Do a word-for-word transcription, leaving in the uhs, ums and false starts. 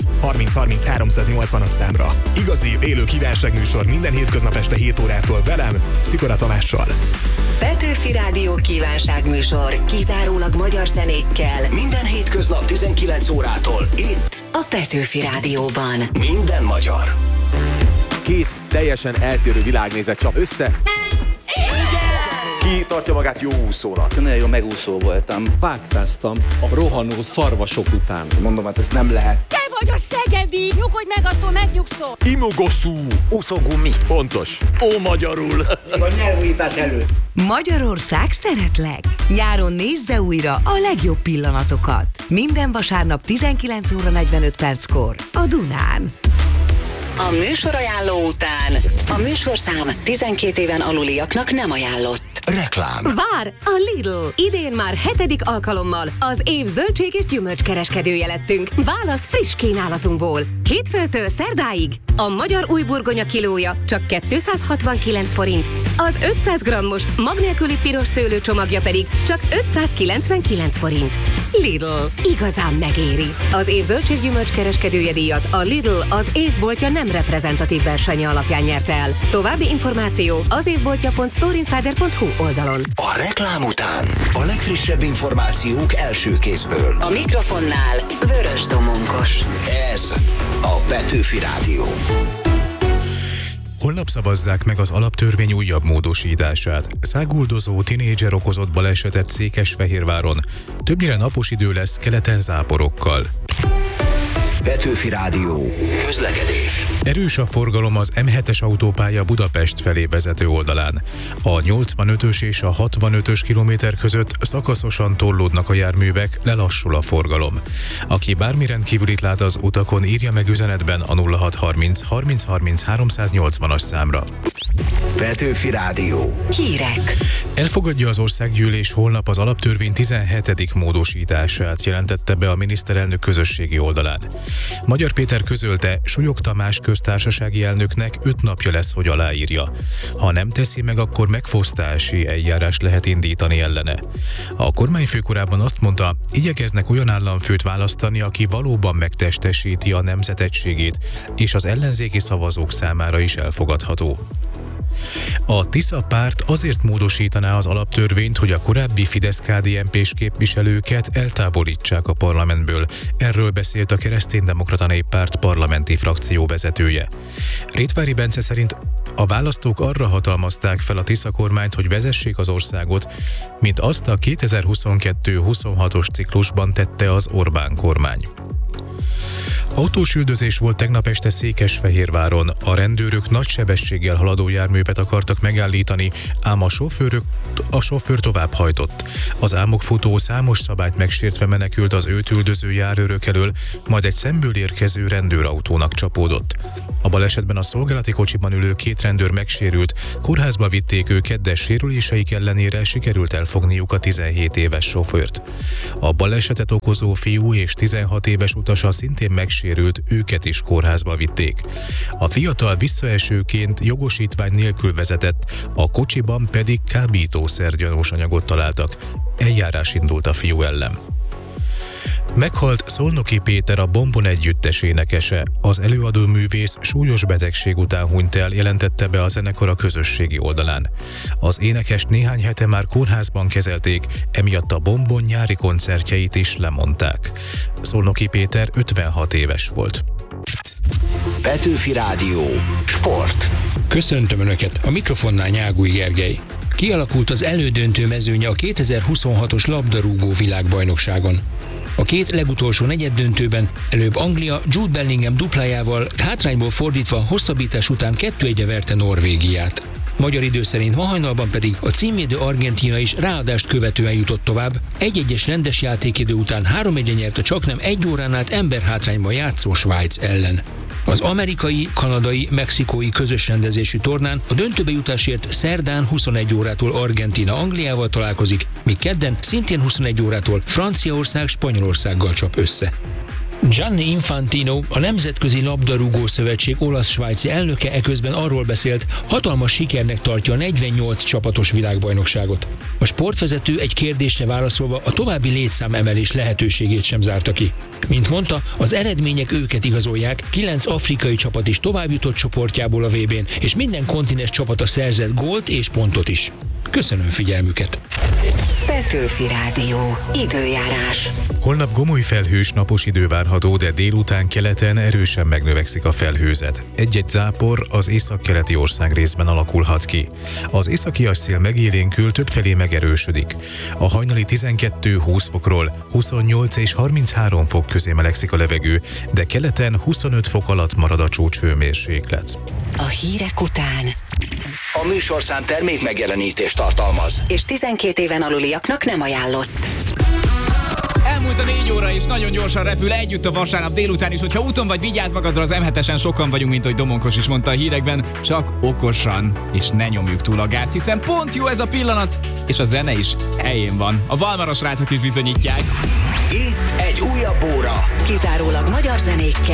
harminc harminc háromszáznyolcvanas számra. Igazi, élő kívánságműsor minden hétköznap este hét órától velem, Szikora Tamással. Petőfi Rádió kívánságműsor kizárólag magyar zenékkel. Minden hétköznap tizenkilenc órától itt a Petőfi Rádióban. Minden magyar. Két teljesen eltérő világnézet csap össze. Ki tartja magát jó úszónak? Nagyon jó megúszó voltam. Vágtáztam a rohanó szarvasok után. Mondom, hát ez nem lehet. Te vagy a szegedi! Nyugodj meg, attól megnyugszol! Imogoszú. Úszógumi. Pontos. Ó, magyarul. A nyelvújítás előtt. Magyarország szeretlek! Nyáron nézze újra a legjobb pillanatokat. Minden vasárnap tizenkilenc óra negyvenöt perckor a Dunán. A műsorajánló után a műsorszám tizenkét éven aluliaknak nem ajánlott. Reklám. Vár! A Lidl! Idén már hetedik alkalommal az év zöldség és gyümölcskereskedője lettünk. Válasz friss kínálatunkból. Hétfőtől szerdáig a magyar újburgonya kilója csak kétszázhatvankilenc forint, az ötszáz grammos mag nélküli piros szőlő csomagja pedig csak ötszázkilencvenkilenc forint. Lidl. Igazán megéri. Az év zöldség gyümölcskereskedője díjat a Lidl az évboltja nem reprezentatív versenye alapján nyerte el. További információ az évboltja pont storeinsider pont hu oldalon. A reklám után a legfrissebb információk első kézből. A mikrofonnál Vörös Domonkos. Ez a Petőfi Rádió. Holnap szavazzák meg az alaptörvény újabb módosítását. Száguldozó tinédzser okozott balesetet Székesfehérváron. Többnyire napos idő lesz, keleten záporokkal. Petőfi Rádió. Közlekedés. Erős a forgalom az em hetes autópálya Budapest felé vezető oldalán. A nyolcvanötös és a hatvanötös kilométer között szakaszosan torlódnak a járművek, lelassul a forgalom. Aki bármi rendkívülit lát az utakon, írja meg üzenetben a nulla hat harminc harminc harminc háromszáznyolcvanas számra. Petőfi Rádió. Hírek. Elfogadja az országgyűlés holnap az alaptörvény tizenhetedik módosítását, jelentette be a miniszterelnök közösségi oldalán. Magyar Péter közölte, Súlyog Tamás köztársasági elnöknek öt napja lesz, hogy aláírja. Ha nem teszi meg, akkor megfosztási eljárást lehet indítani ellene. A kormányfő korábban azt mondta, igyekeznek olyan államfőt választani, aki valóban megtestesíti a nemzet egységét, és az ellenzéki szavazók számára is elfogadható. A Tisza párt azért módosítaná az alaptörvényt, hogy a korábbi Fidesz-ká dé en pés képviselőket eltávolítsák a parlamentből. Erről beszélt a Kereszténydemokrata Néppárt parlamenti frakció vezetője. Rétvári Bence szerint a választók arra hatalmazták fel a Tisza kormányt, hogy vezessék az országot, mint azt a kétezer-huszonkettő huszonhatos ciklusban tette az Orbán kormány. Autós üldözés volt tegnap este Székesfehérváron. A rendőrök nagy sebességgel haladó járművet akartak megállítani, ám a sofőrök, a sofőr tovább hajtott. Az álmokfutó számos szabályt megsértve menekült az őt üldöző járőrök elől, majd egy szemből érkező rendőrautónak csapódott. A balesetben a szolgálati kocsiban ülő két rendőr megsérült, kórházba vitték őket, de sérüléseik ellenére sikerült elfogniuk a tizenhét éves sofőrt. A balesetet okozó fiú és tizenhat éves utasa szintén megsérült, őket is kórházba vitték. A fiatal visszaesőként jogosítvány nélkül vezetett, a kocsiban pedig kábítószer gyanús anyagot találtak. Eljárás indult a fiú ellen. Meghalt Szolnoki Péter, a Bombon együttes énekese. Az előadó művész súlyos betegség után hunyt el, jelentette be a zenekar a közösségi oldalán. Az énekest néhány hete már kórházban kezelték, emiatt a Bombon nyári koncertjeit is lemondták. Szolnoki Péter ötvenhat éves volt. Petőfi Rádió. Sport. Köszöntöm Önöket, a mikrofonnál Nyágúj Gergely. Kialakult az elődöntő mezőnye a kétezer-huszonhatos labdarúgó világbajnokságon. A két legutolsó negyeddöntőben előbb Anglia Jude Bellingham duplájával hátrányból fordítva hosszabbítás után kettő egyre verte Norvégiát. Magyar idő szerint ma hajnalban pedig a címvédő Argentína is ráadást követően jutott tovább, egy-egyes rendes játékidő után három egyre nyert a csaknem egy órán át emberhátrányban játszó Svájc ellen. Az amerikai, kanadai, mexikói közös rendezésű tornán a döntőbe jutásért szerdán huszonegy órától Argentína Angliával találkozik, míg kedden szintén huszonegy órától Franciaország Spanyolországgal csap össze. Gianni Infantino, a Nemzetközi Labdarúgó Szövetség olasz-svájci elnöke eközben arról beszélt, hatalmas sikernek tartja a negyvennyolc csapatos világbajnokságot. A sportvezető egy kérdésre válaszolva a további létszámemelés lehetőségét sem zárta ki. Mint mondta, az eredmények őket igazolják, kilenc afrikai csapat is továbbjutott csoportjából a vé bén, és minden kontinens csapata szerzett gólt és pontot is. Köszönöm figyelmüket! Petőfi Rádió. Időjárás. Holnap gomoly felhős napos idő várható, de délután keleten erősen megnövekszik a felhőzet. Egy-egy zápor az északkeleti országrészben alakulhat ki. Az északias szél megélénkül, többfelé megerősödik. A hajnali tizenkettő-húsz fokról huszonnyolc és harminchárom fok közé melegszik a levegő, de keleten huszonöt fok alatt marad a csúcshőmérséklet. A hírek után A műsorszám termék megjelenítést tartalmaz. és tizenkét éven aluliaknak nem ajánlott. Elmúlt a négy óra, és nagyon gyorsan repül együtt a vasárnap délután is. Hogyha úton vagy, vigyázz magadra, az em hetesen sokan vagyunk, mint ahogy Domonkos is mondta a hírekben, csak okosan, és ne nyomjuk túl a gázt, hiszen pont jó ez a pillanat, és a zene is helyén van. A Valmaros rácok is bizonyítják. Itt egy újabb óra. Kizárólag magyar zenékkel.